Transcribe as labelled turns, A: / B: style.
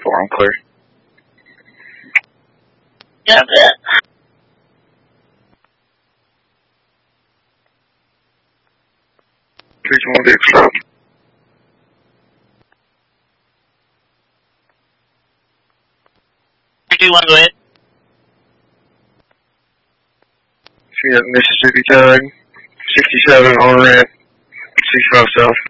A: I'm clear.
B: Got that.
A: Please move the stop.
B: 321, go ahead.
A: See that Mississippi Tug, 67 on ramp, 65 south.